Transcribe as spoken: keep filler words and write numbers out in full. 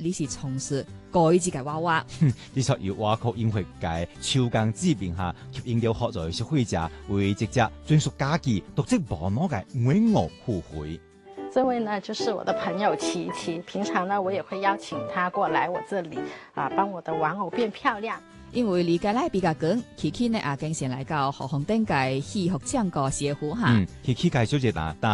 你是從事改字嘅娃娃。 的確有畫曲音樂界超강之名下，吸引了學在消費者為直接專屬家己獨自無腦嘅每樂互惠。 這位呢，就是我的朋友琪琪，平常呢，我也會邀請她過來我這裡啊，幫我的玩偶變漂亮。 因為理解咧比較廣，琪琪呢也經常來到何鴻登嘅戲學唱歌師傅哈。 嗯，琪琪介紹一下。